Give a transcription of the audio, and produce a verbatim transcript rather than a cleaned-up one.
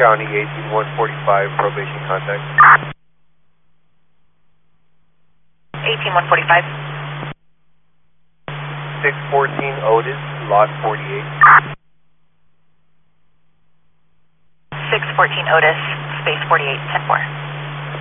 County eighteen one forty-five, probation contact. eighteen one forty-five. six fourteen Otis, lot forty-eight. six fourteen Otis, space forty-eight, ten four.